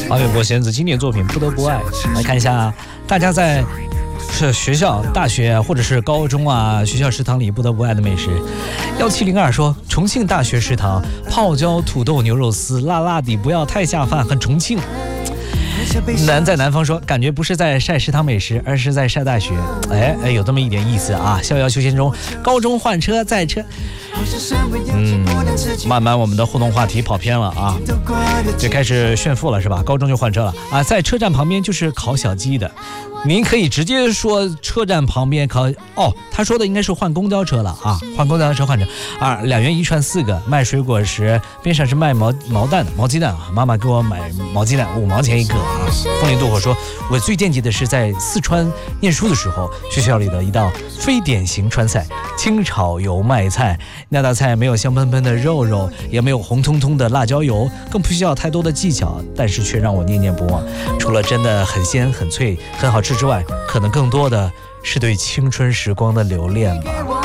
阿远伯贤子经典作品《不得不爱》，来看一下大家在学校、大学或者是高中啊，学校食堂里不得不爱的美食。1702说，重庆大学食堂泡椒土豆牛肉丝，辣辣的，不要太下饭，很重庆。在南方说，感觉不是在晒食堂美食，而是在晒大学。有这么一点意思啊。逍遥休闲中，高中换车在车。慢慢我们的互动话题跑偏了啊，就开始炫富了是吧？高中就换车了啊，在车站旁边就是烤小鸡的。您可以直接说车站旁边烤他说的应该是换公交车了啊，换公交车换车啊，2元1串4个，卖水果时边上是卖毛鸡蛋啊，妈妈给我买毛鸡蛋5毛钱1个啊。风铃渡火说，我最惦记的是在四川念书的时候，学校里的一道非典型川菜，清炒油麦菜。那道菜没有香喷喷的肉，也没有红彤彤的辣椒油，更不需要太多的技巧，但是却让我念念不忘。除了真的很鲜很脆很好吃之外，可能更多的是对青春时光的留恋吧。